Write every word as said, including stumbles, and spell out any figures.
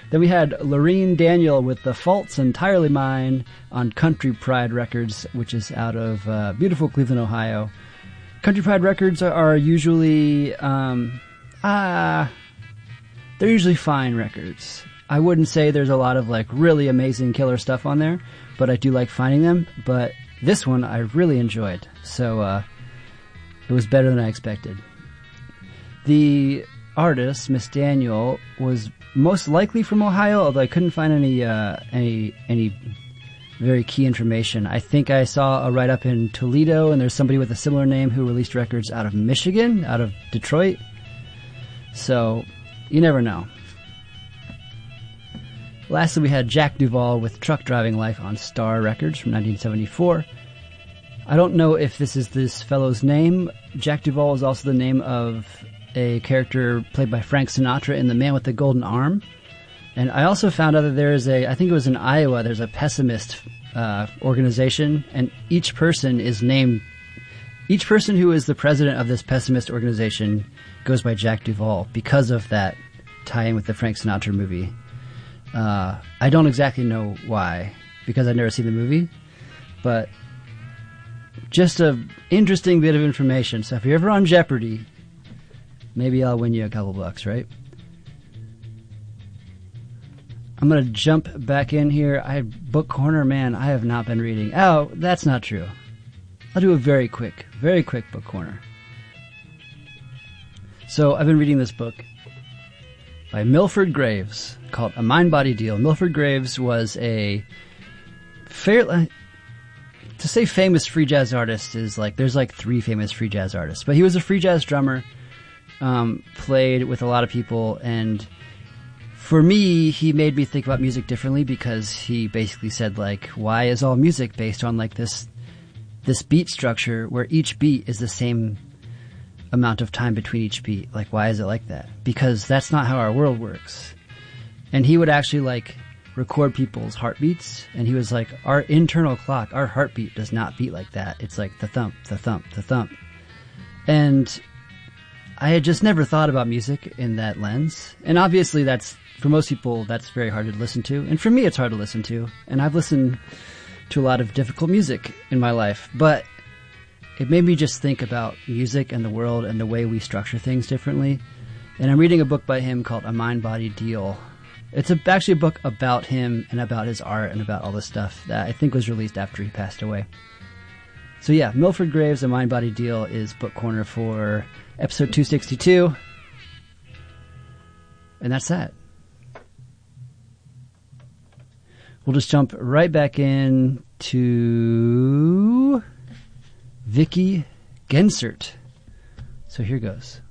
Then we had Lorene Daniel with The Fault's Entirely Mine on Country Pride Records, which is out of uh, beautiful Cleveland, Ohio. Country Pride Records are, are usually, um, ah, they're usually fine records. I wouldn't say there's a lot of like really amazing killer stuff on there, but I do like finding them. But this one I really enjoyed, so uh, it was better than I expected. The artist, Miss Daniel, was most likely from Ohio, although I couldn't find any uh, any any very key information. I think I saw a write-up in Toledo, and there's somebody with a similar name who released records out of Michigan, out of Detroit. So you never know. Lastly, we had Jack Duvall with Truck Driving Life on Star Records from nineteen seventy-four. I don't know if this is this fellow's name. Jack Duvall is also the name of a character played by Frank Sinatra in The Man with the Golden Arm. And I also found out that there is a, I think it was in Iowa, there's a pessimist uh, organization, and each person is named, each person who is the president of this pessimist organization goes by Jack Duvall because of that tie-in with the Frank Sinatra movie. Uh, I don't exactly know why, because I've never seen the movie, but just a interesting bit of information. So if you're ever on Jeopardy, maybe I'll win you a couple bucks, right? I'm going to jump back in here. I book corner, man, I have not been reading. Oh, that's not true. I'll do a very quick, very quick book corner. So I've been reading this book by Milford Graves called A Mind-Body Deal. Milford Graves was a fairly, to say famous free jazz artist is like, there's like three famous free jazz artists, but he was a free jazz drummer, um, played with a lot of people, and for me, he made me think about music differently because he basically said like, why is all music based on like this, this beat structure where each beat is the same amount of time between each beat? Like, why is it like that? Because that's not how our world works. And he would actually like record people's heartbeats, and he was like, our internal clock, our heartbeat does not beat like that. It's like the thump, the thump, the thump. And I had just never thought about music in that lens. And obviously that's, for most people, that's very hard to listen to. And for me, it's hard to listen to. And I've listened to a lot of difficult music in my life, but it made me just think about music and the world and the way we structure things differently. And I'm reading a book by him called A Mind-Body Deal. It's a, actually a book about him and about his art and about all this stuff that I think was released after he passed away. So yeah, Milford Graves, A Mind-Body Deal is Book Corner for episode two sixty-two. And that's that. We'll just jump right back in to Vicky Gensert. So here goes.